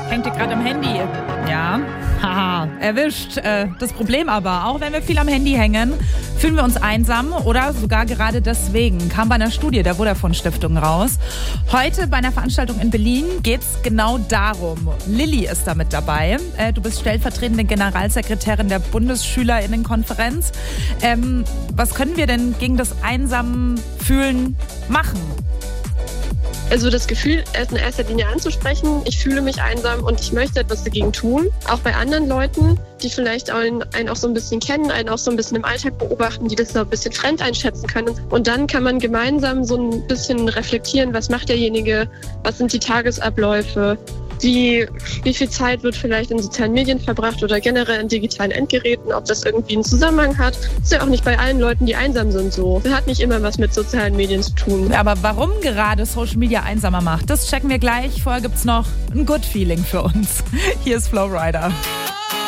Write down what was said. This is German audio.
Hängt ihr gerade am Handy? Ja, haha, erwischt. Das Problem aber, auch wenn wir viel am Handy hängen, fühlen wir uns einsam oder sogar gerade deswegen. Kam bei einer Studie der Vodafone Stiftung raus. Heute bei einer Veranstaltung in Berlin geht es genau darum. Lilly ist da mit dabei. Du bist stellvertretende Generalsekretärin der Bundesschülerinnenkonferenz. Was können wir denn gegen das Einsamfühlen machen? Also das Gefühl in erster Linie anzusprechen, ich fühle mich einsam und ich möchte etwas dagegen tun. Auch bei anderen Leuten, die vielleicht einen auch so ein bisschen kennen, einen auch so ein bisschen im Alltag beobachten, die das so ein bisschen fremd einschätzen können. Und dann kann man gemeinsam so ein bisschen reflektieren, was macht derjenige, was sind die Tagesabläufe, wie viel Zeit wird vielleicht in sozialen Medien verbracht oder generell in digitalen Endgeräten, ob das irgendwie einen Zusammenhang hat. Das ist ja auch nicht bei allen Leuten, die einsam sind, so. Das hat nicht immer was mit sozialen Medien zu tun. Aber warum gerade Social Media einsamer macht, das checken wir gleich. Vorher gibt's noch ein Good Feeling für uns. Hier ist Flowrider.